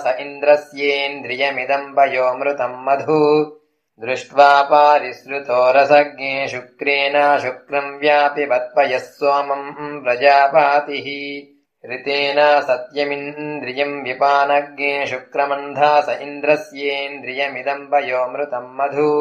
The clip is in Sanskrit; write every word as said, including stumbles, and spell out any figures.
स इन्द्रस्येन्द्रियमिदम् वयोऽमृतम् मधु दृष्ट्वा पारिसृतो रसज्ञे शुक्रेण शुक्रम् व्यापि वत्पयः सोमम् प्रजापातिः ऋतेन सत्यमिन्द्रियम् विपानज्ञे शुक्रमन्धा स इन्द्रस्येन्द्रियमिदम् वयोऽमृतम् मधु